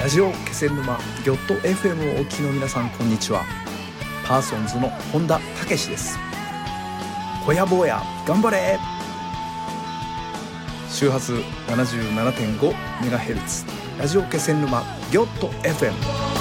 ラジオ気仙沼ギョット FM をお聞きの皆さん、こんにちは。パーソンズの本田武史です。ほやぼや頑張れ。周波数 77.5MHz ラジオ気仙沼ギョット FM。